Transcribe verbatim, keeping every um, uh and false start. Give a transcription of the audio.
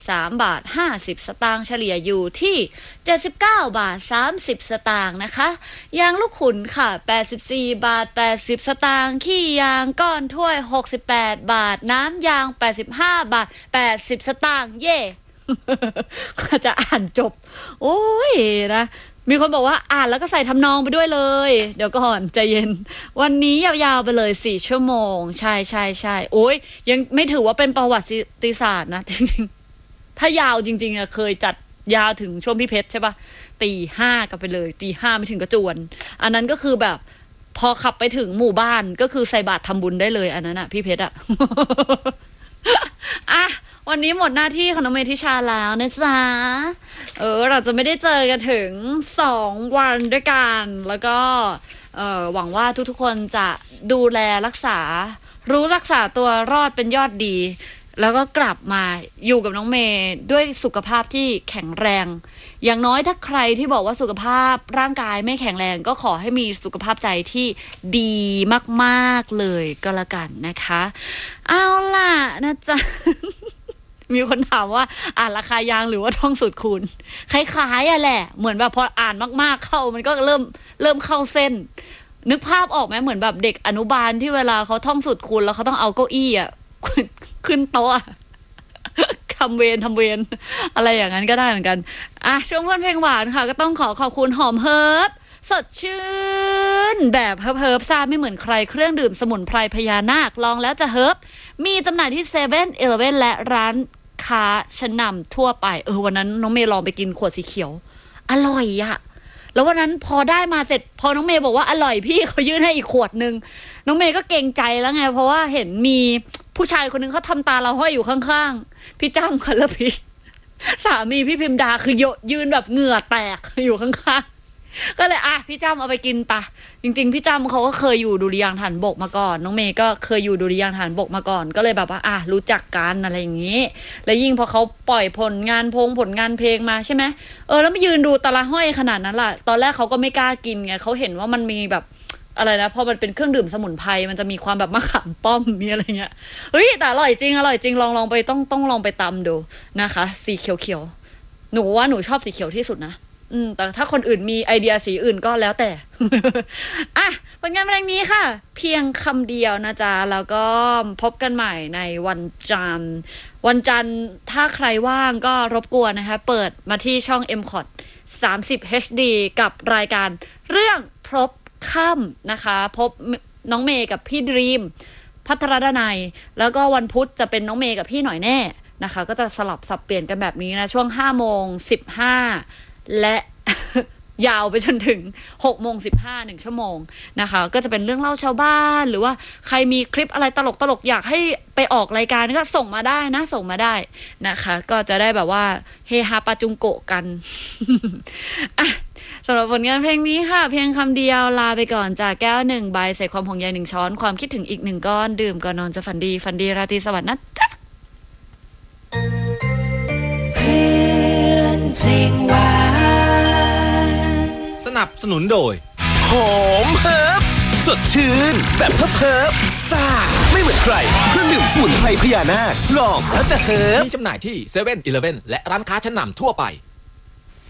สามบาทห้าสิบสตางค์เฉลี่ยอยู่ที่เจ็ดสิบเก้าบาทสามสิบสตางค์นะคะยางลูกขุนค่ะแปดสิบสี่บาทแปดสิบสตางค์ขี้ยางก้อนถ้วยหกสิบแปดบาทน้ำยางแปดสิบห้าบาทแปดสิบสตางค์เย่ ก็จะอ่านจบโอ้ยนะมีคนบอกว่าอ่านแล้วก็ใส่ทำนองไปด้วยเลยเดี๋ยวก่อนใจเย็นวันนี้ยาวๆไปเลยสี่ชั่วโมงใช่ใช่ใช่โอ้ยยังไม่ถือว่าเป็นประวัติศาสตร์นะจริงๆถ้ายาวจริงๆอะเคยจัดยาวถึงช่วงพี่เพชรใช่ปะตีห้ากันไปเลยตีห้าไม่ถึงกระจวนอันนั้นก็คือแบบพอขับไปถึงหมู่บ้านก็คือใส่บาตรทำบุญได้เลยอันนั้นอะพี่เพชรอะ อ่ะวันนี้หมดหน้าที่ของน้องเมธิชาแล้วนะจ๊ะเออเราจะไม่ได้เจอกันถึงสองวันด้วยกันแล้วก็เออหวังว่าทุกๆคนจะดูแลรักษารู้รักษาตัวรอดเป็นยอดดีแล้วก็กลับมาอยู่กับน้องเมย์ด้วยสุขภาพที่แข็งแรงอย่างน้อยถ้าใครที่บอกว่าสุขภาพร่างกายไม่แข็งแรงก็ขอให้มีสุขภาพใจที่ดีมากๆเลยก็แล้วกันนะคะเอาล่ะนะจ๊ะ มีคนถามว่าอ่านราคายางหรือว่าท่องสูตรคูณคล้ายๆอ่ะแหละเหมือนแบบพออ่านมากๆเข้ามันก็เริ่มเริ่มเข้าเส้นนึกภาพออกไหมเหมือนแบบเด็กอนุบาลที่เวลาเขาท่องสูตรคูณแล้วเขาต้องเอาเก้าอี้อ่ะ ขึ้นโต๊ะ ทำเวรทำเวรอะไรอย่างนั้นก็ได้เหมือนกันอ่ะช่วงเพื่อนเพลงหวานค่ะก็ต้องขอขอบคุณหอมเฮิร์บสดชื่นแบบเฮิร์บเฮิร์บซ่าไม่เหมือนใครเครื่องดื่มสมุนไพรพญานาคลองแล้วจะเฮิร์บมีจำหน่ายที่เซเว่นอีเลฟเว่นและร้านค้าชั้นนำทั่วไปเออวันนั้นน้องเมย์ลองไปกินขวดสีเขียวอร่อยอะแล้ววันนั้นพอได้มาเสร็จพอน้องเมย์บอกว่าอร่อยพี่เขายื่นให้อีกขวดนึงน้องเมย์ก็เกรงใจแล้วไงเพราะว่าเห็นมีผู้ชายคนนึงเขาทำตาเราห้อยอยู่ข้างๆพี่จ้ำคัลเลอร์พิชสามีพี่พิมดาคือยืนแบบเหงื่อแตกอยู่ข้างๆก็เลยอ่ะพี่จ้ำเอาไปกินปะจริงๆพี่จ้ำเขาก็เคยอยู่ดุริยางค์ฐานบกมาก่อนน้องเมย์ก็เคยอยู่ดุริยางค์ฐานบกมาก่อนก็เลยแบบว่าอ่ะรู้จักกันอะไรอย่างนี้แล้วยิ่งพอเขาปล่อยผลงานพงผลงานเพลงมาใช่ไหมเออแล้วมายืนดูตาละห้อยขนาดนั้นล่ะตอนแรกเขาก็ไม่กล้ากินไงเขาเห็นว่ามันมีแบบอะไรนะพอมันเป็นเครื่องดื่มสมุนไพรมันจะมีความแบบมะขามป้อมมีอะไรเงี้ยเฮ้ยแต่อร่อยจริงอร่อยจริงลองลองไปต้องต้องลองไปตำดูนะคะสีเขียวๆหนูว่าหนูชอบสีเขียวที่สุดนะอืมแต่ถ้าคนอื่นมีไอเดียสีอื่นก็แล้วแต่ อ่ะผลงานเพลงนี้ค่ะเพียงคำเดียวนะจ๊ะแล้วก็พบกันใหม่ในวันจันทร์วันจันทร์ถ้าใครว่างก็รบกวนนะคะเปิดมาที่ช่อง เอ็ม คอท สามสิบ เอช ดี กับรายการเรื่องพบค่ำนะคะพบน้องเมย์กับพี่ดรีมภัทรดนัยแล้วก็วันพุธจะเป็นน้องเมย์กับพี่หน่อยแน่นะคะก็จะสลับสับเปลี่ยนกันแบบนี้นะช่วงห้าโมงสิบห้าและ ยาวไปจนถึงหกโมงสิบห้า หนึ่งชั่วโมงนะคะก็จะเป็นเรื่องเล่าชาวบ้านหรือว่าใครมีคลิปอะไรตลกตลกอยากให้ไปออกรายการก็ส่งมาได้นะส่งมาได้นะคะก็จะได้แบบว่าเฮฮาปาจุงโกะกัน อ่ะสำหรับผลงานเพลงนี้ค่ะเพียงคำเดียวลาไปก่อนจากแก้วหนึ่งใบใส่ความห่วงใยหนึ่งช้อนความคิดถึงอีกหนึ่งก้อนดื่มก่อนนอนจะฝันดีฝันดีราตรีสวัสดิ์นะจ๊ะเพื่อนเพลงหวานสนับสนุนโดยหอมเฮิร์บสดชื่นแบบเฮิร์บเฮิร์บซ่าไม่เหมือนใครเครื่องดื่มสมุนไพรพญานาคลองแล้วจะเฮิร์บมีจำหน่ายที่เซเว่นอีเลฟเว่นและร้านค้าชั้นนำทั่วไป